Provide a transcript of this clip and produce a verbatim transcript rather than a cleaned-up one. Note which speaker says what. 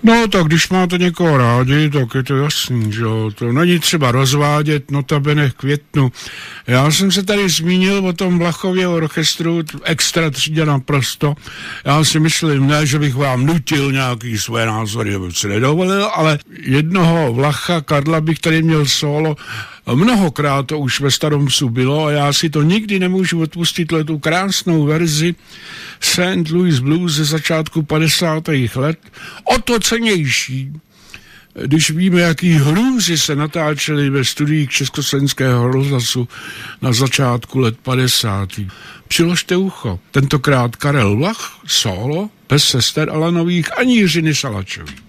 Speaker 1: No, tak když máte někoho rádi, tak je to jasný, že jo. To není třeba rozvádět, notabene v květnu. Já jsem se tady zmínil o tom Vlachově orchestru, extra třída naprosto. Já si myslím, ne, že bych vám nutil nějaký své názory, abych si nedovolil, ale jednoho Vlacha, Karla, bych tady měl solo. Mnohokrát to už ve Staromsu bylo a já si to nikdy nemůžu odpustit, tu krásnou verzi Saint Louis Blues ze začátku padesátých let. O to cenější, když víme, jaký hrůzy se natáčely ve studiích Československého rozhlasu na začátku let padesátých. Přiložte ucho. Tentokrát Karel Vlach, solo, bez sester Alanových ani Jiřiny Salačový.